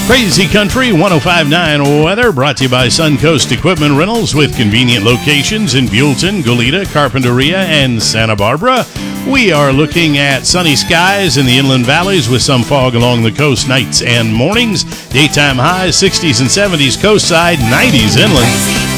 Crazy Country 105.9 weather brought to you by Suncoast Equipment Rentals with convenient locations in Buellton, Goleta, Carpinteria, and Santa Barbara. We are looking at sunny skies in the inland valleys with some fog along the coast nights and mornings. Daytime highs 60s and 70s coastside, 90s inland.